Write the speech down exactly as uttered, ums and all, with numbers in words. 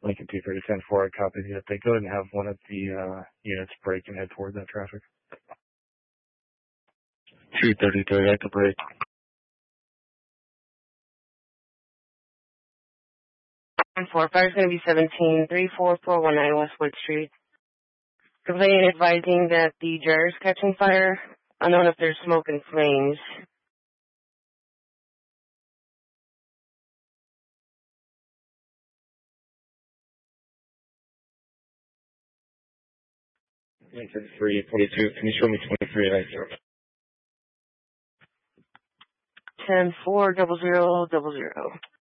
Lincoln two thirty ten four, I copied you. They go ahead and have one of the uh, units break and head towards that traffic. two thirty-three, I can break. four five is going to be seventeen three four four one nine West Wood Street. Complainant advising that the dryer is catching fire. Unknown if there's smoke and flames. Lincoln three forty-two, can you show me twenty-three and zero? ten four double zero double zero.